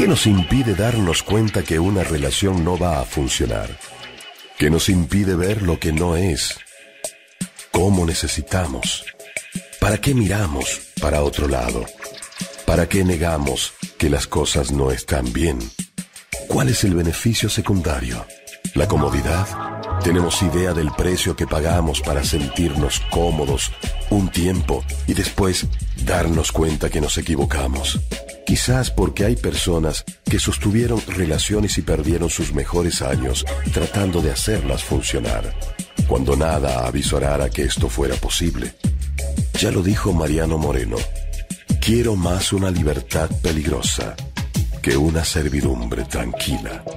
¿Qué nos impide darnos cuenta que una relación no va a funcionar? ¿Qué nos impide ver lo que no es? ¿Cómo necesitamos? ¿Para qué miramos para otro lado? ¿Para qué negamos que las cosas no están bien? ¿Cuál es el beneficio secundario? ¿La comodidad? ¿Tenemos idea del precio que pagamos para sentirnos cómodos un tiempo y después darnos cuenta que nos equivocamos? Quizás porque hay personas que sostuvieron relaciones y perdieron sus mejores años tratando de hacerlas funcionar, cuando nada avisorara que esto fuera posible. Ya lo dijo Mariano Moreno: quiero más una libertad peligrosa que una servidumbre tranquila.